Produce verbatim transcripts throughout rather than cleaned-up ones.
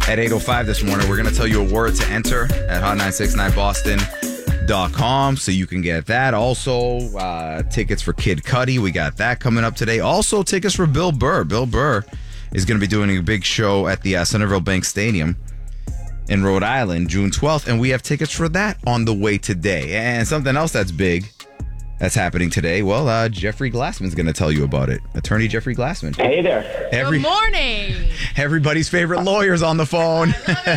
at eight oh five this morning. We're going to tell you a word to enter at hot nine six nine boston dot com so you can get that. Also, uh, tickets for Kid Cudi. We got that coming up today. Also, tickets for Bill Burr. Bill Burr is going to be doing a big show at the uh, Centerville Bank Stadium in Rhode Island, June twelfth, and we have tickets for that on the way today. And something else that's big that's happening today, well, uh, Jeffrey Glassman's going to tell you about it. Attorney Jeffrey Glassman. Hey there. Every, Good morning. Everybody's favorite lawyer's on the phone.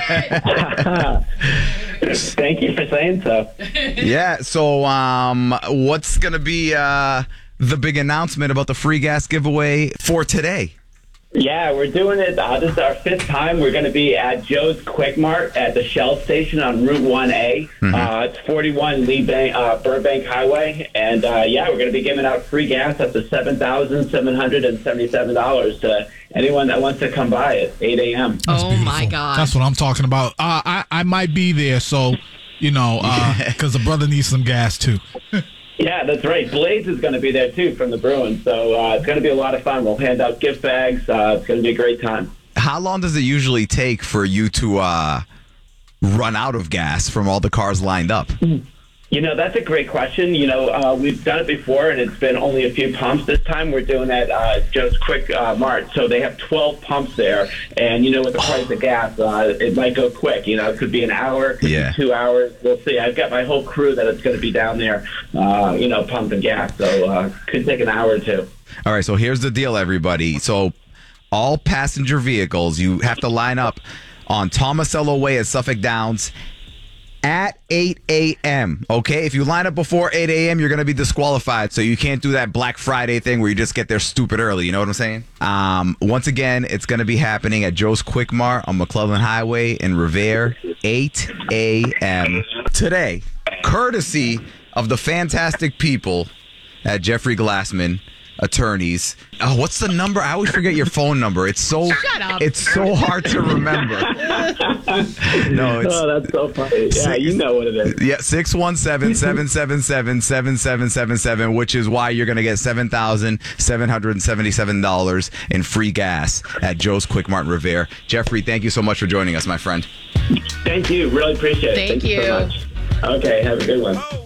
Thank you for saying so. Yeah, so um, what's going to be uh, the big announcement about the free gas giveaway for today? Yeah, we're doing it. Uh, this is our fifth time. We're going to be at Joe's Quick Mart at the Shell Station on Route one A. Mm-hmm. Uh, it's forty-one Lee Bank, uh, Burbank Highway. And, uh, yeah, we're going to be giving out free gas up to seven thousand seven hundred seventy-seven dollars to anyone that wants to come by at eight a.m. Oh, beautiful. my God. That's what I'm talking about. Uh, I, I might be there, so, you know, because the brother needs some gas, too. Yeah, that's right. Blaze is going to be there, too, from the Bruins. So uh, it's going to be a lot of fun. We'll hand out gift bags. Uh, it's going to be a great time. How long does it usually take for you to uh, run out of gas from all the cars lined up? You know, that's a great question. You know, uh, we've done it before, and it's been only a few pumps. This time we're doing that uh, Joe's Quick uh, Mart. So they have twelve pumps there. And, you know, with the price of gas, uh, it might go quick. You know, it could be an hour, it could yeah. be two hours. We'll see. I've got my whole crew that is going to be down there, uh, you know, pumping gas. So uh could take an hour or two. All right, so here's the deal, everybody. So all passenger vehicles, you have to line up on Tomasello Way at Suffolk Downs at eight a.m., okay? If you line up before eight a.m., you're going to be disqualified, so you can't do that Black Friday thing where you just get there stupid early, you know what I'm saying? Um, once again, it's going to be happening at Joe's Quick Mart on McClellan Highway in Revere, eight a.m. today, courtesy of the fantastic people at Jeffrey Glassman Attorneys. Oh, what's the number? I always forget your phone number. It's so Shut up. It's so hard to remember. No, it's Oh, that's so funny. Yeah, Six- you know what it is. yeah, six one seven, seven seven seven, seven seven seven seven, which is why you're going to get seven thousand seven hundred seventy-seven dollars in free gas at Joe's Quick Mart in Revere. Jeffrey, thank you so much for joining us, my friend. Thank you. Really appreciate it. Thank Thank you so you. much. Okay, have a good one.